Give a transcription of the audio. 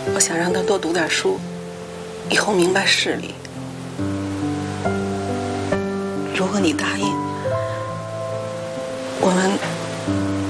我想让他多读点书，以后明白事理。如果你答应。